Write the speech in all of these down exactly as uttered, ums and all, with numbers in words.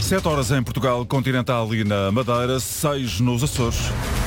Sete horas em Portugal continental e na Madeira, seis nos Açores.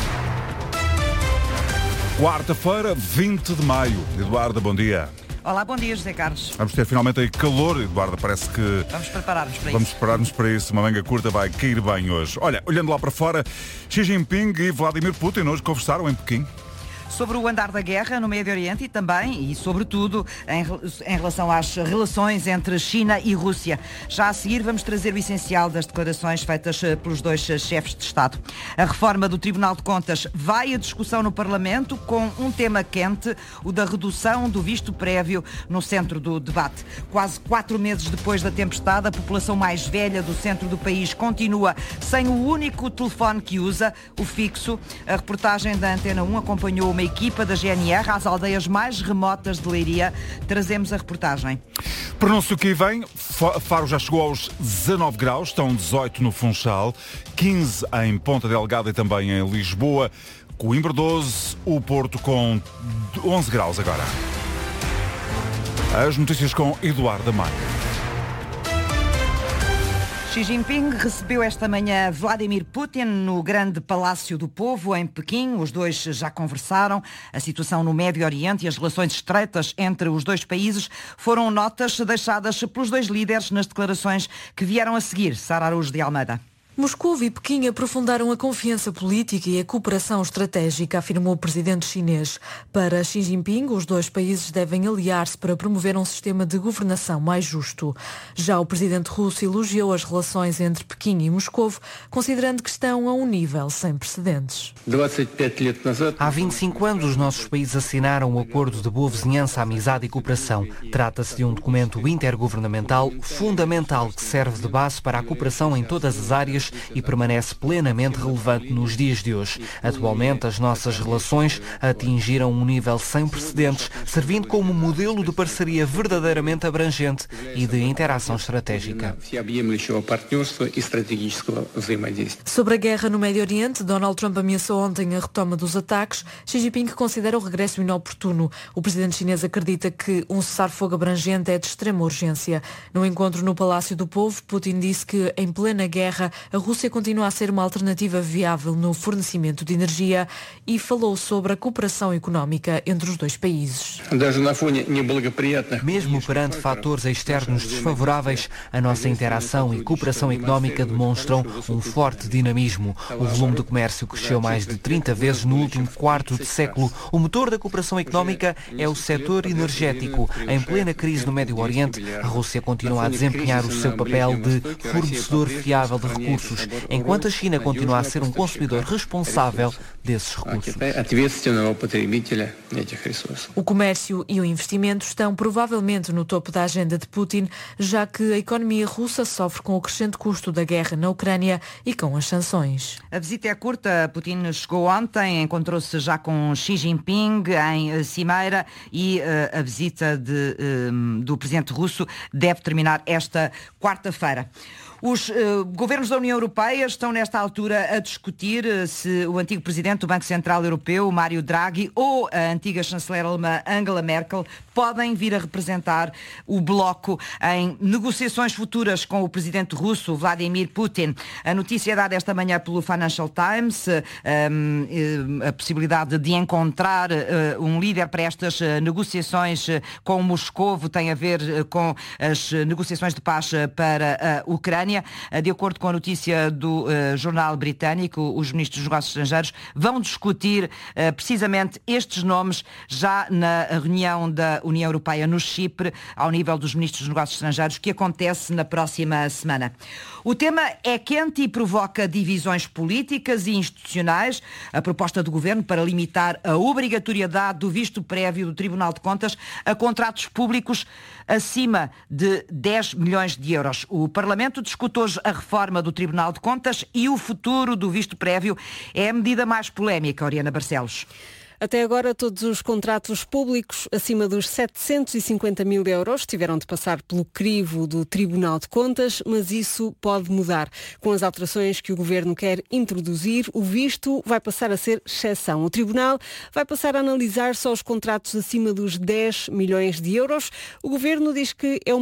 Quarta-feira, vinte de maio. Eduarda, bom dia. Olá, bom dia, José Carlos. Vamos ter finalmente aí calor, Eduarda, parece que... Vamos preparar-nos para Vamos isso. preparar-nos para isso. Uma manga curta vai cair bem hoje. Olha, olhando lá para fora, Xi Jinping e Vladimir Putin hoje conversaram em Pequim. Sobre o andar da guerra no Médio Oriente e também, e sobretudo, em, em relação às relações entre China e Rússia. Já a seguir vamos trazer o essencial das declarações feitas pelos dois chefes de Estado. A reforma do Tribunal de Contas vai à discussão no Parlamento com um tema quente, o da redução do visto prévio no centro do debate. Quase quatro meses depois da tempestade, a população mais velha do centro do país continua sem o único telefone que usa, o fixo. A reportagem da Antena um acompanhou uma equipa da G N R às aldeias mais remotas de Leiria. Trazemos a reportagem. Pronúncio que aí vem. Faro já chegou aos dezanove graus, estão dezoito no Funchal, quinze em Ponta Delgada e também em Lisboa, Coimbra doze, o Porto com onze graus agora. As notícias com Eduardo Maia. Xi Jinping recebeu esta manhã Vladimir Putin no Grande Palácio do Povo, em Pequim. Os dois já conversaram. A situação no Médio Oriente e as relações estreitas entre os dois países foram notas deixadas pelos dois líderes nas declarações que vieram a seguir. Sara Araújo de Almeida. Moscou e Pequim aprofundaram a confiança política e a cooperação estratégica, afirmou o presidente chinês. Para Xi Jinping, os dois países devem aliar-se para promover um sistema de governação mais justo. Já o presidente russo elogiou as relações entre Pequim e Moscou, considerando que estão a um nível sem precedentes. Há vinte e cinco anos os nossos países assinaram um acordo de boa vizinhança, amizade e cooperação. Trata-se de um documento intergovernamental fundamental que serve de base para a cooperação em todas as áreas e permanece plenamente relevante nos dias de hoje. Atualmente, as nossas relações atingiram um nível sem precedentes, servindo como modelo de parceria verdadeiramente abrangente e de interação estratégica. Sobre a guerra no Médio Oriente, Donald Trump ameaçou ontem a retoma dos ataques. Xi Jinping considera o regresso inoportuno. O presidente chinês acredita que um cessar-fogo abrangente é de extrema urgência. No encontro no Palácio do Povo, Putin disse que, em plena guerra, a Rússia continua a ser uma alternativa viável no fornecimento de energia e falou sobre a cooperação económica entre os dois países. Mesmo perante fatores externos desfavoráveis, a nossa interação e cooperação económica demonstram um forte dinamismo. O volume do comércio cresceu mais de trinta vezes no último quarto de século. O motor da cooperação económica é o setor energético. Em plena crise no Médio Oriente, a Rússia continua a desempenhar o seu papel de fornecedor fiável de recursos, enquanto a China continua a ser um consumidor responsável desses recursos. O comércio e o investimento estão provavelmente no topo da agenda de Putin, já que a economia russa sofre com o crescente custo da guerra na Ucrânia e com as sanções. A visita é curta. Putin chegou ontem, encontrou-se já com Xi Jinping em Cimeira e uh, a visita de, uh, do presidente russo deve terminar esta quarta-feira. Os uh, governos da União Europeia estão nesta altura a discutir uh, se o antigo presidente do Banco Central Europeu, Mário Draghi, ou a antiga chanceler alemã Angela Merkel podem vir a representar o bloco em negociações futuras com o presidente russo, Vladimir Putin. A notícia é dada esta manhã pelo Financial Times, uh, um, a possibilidade de encontrar uh, um líder para estas uh, negociações uh, com Moscou tem a ver uh, com as uh, negociações de paz uh, para a Ucrânia. De acordo com a notícia do uh, jornal britânico, os ministros dos negócios estrangeiros vão discutir uh, precisamente estes nomes já na reunião da União Europeia no Chipre, ao nível dos ministros dos negócios estrangeiros, que acontece na próxima semana. O tema é quente e provoca divisões políticas e institucionais. A proposta do governo para limitar a obrigatoriedade do visto prévio do Tribunal de Contas a contratos públicos acima de dez milhões de euros. O Parlamento discute hoje a reforma do Tribunal de Contas e o futuro do visto prévio é a medida mais polémica, Oriana Barcelos. Até agora, todos os contratos públicos acima dos setecentos e cinquenta mil euros tiveram de passar pelo crivo do Tribunal de Contas, mas isso pode mudar. Com as alterações que o Governo quer introduzir, o visto vai passar a ser exceção. O Tribunal vai passar a analisar só os contratos acima dos dez milhões de euros. O Governo diz que é uma